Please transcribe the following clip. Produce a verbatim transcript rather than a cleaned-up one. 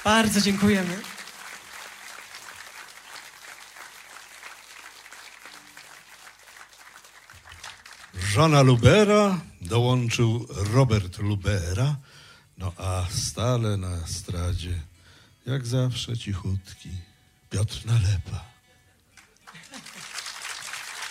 Bardzo dziękujemy. Żona Lubera, dołączył Robert Lubera, no a stale na estradzie, jak zawsze cichutki, Piotr Nalepa.